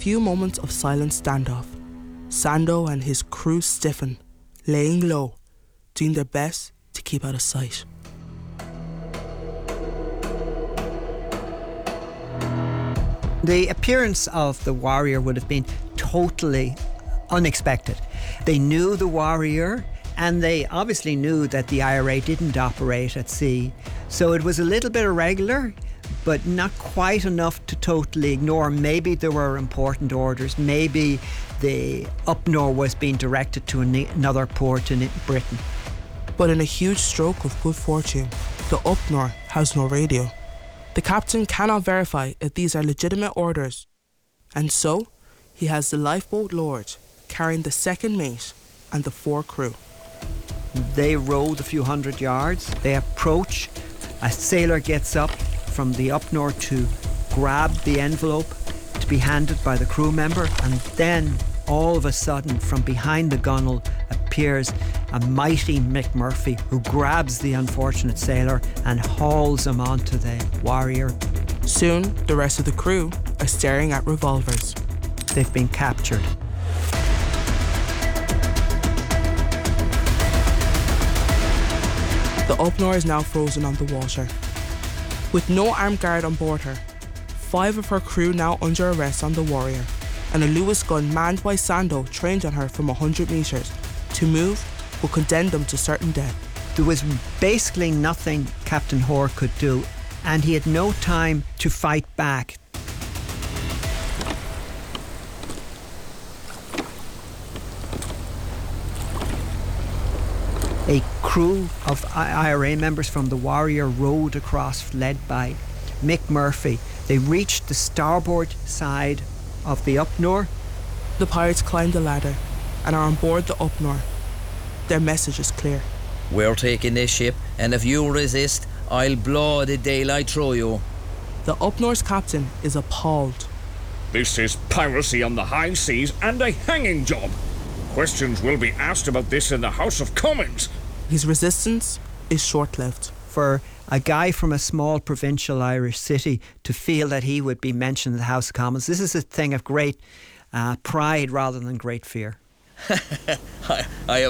few moments of silent standoff. Sando and his crew stiffen, laying low, doing their best to keep out of sight. The appearance of the Warrior would have been totally unexpected. They knew the Warrior, and they obviously knew that the IRA didn't operate at sea. So it was a little bit irregular, but not quite enough to totally ignore. Maybe there were important orders. Maybe the Up-Nor was being directed to another port in Britain. But in a huge stroke of good fortune, the Up-Nor has no radio. The captain cannot verify if these are legitimate orders, and so he has the lifeboat Lord carrying the second mate and the 4 crew. They rowed a few hundred yards. They approach. A sailor gets up from the Up-Nor to grab the envelope to be handed by the crew member, and then all of a sudden from behind the gunwale appears a mighty Mick Murphy, who grabs the unfortunate sailor and hauls him onto the Warrior. Soon the rest of the crew are staring at revolvers. They've been captured. The Up-Nor is now frozen on the water. With no armed guard on board her, 5 of her crew now under arrest on the Warrior, and a Lewis gun manned by Sando trained on her from 100 metres. To move will condemn them to certain death. There was basically nothing Captain Hoare could do, and he had no time to fight back. A crew of IRA members from the Warrior rowed across, led by Mick Murphy. They reached the starboard side of the Up-Nor. The pirates climb the ladder and are on board the Up-Nor. Their message is clear. We're taking this ship, and if you resist, I'll blow the daylight through you. The Up-Nor's captain is appalled. This is piracy on the high seas and a hanging job. Questions will be asked about this in the House of Commons. His resistance is short-lived. For a guy from a small provincial Irish city to feel that he would be mentioned in the House of Commons, this is a thing of great pride rather than great fear. I have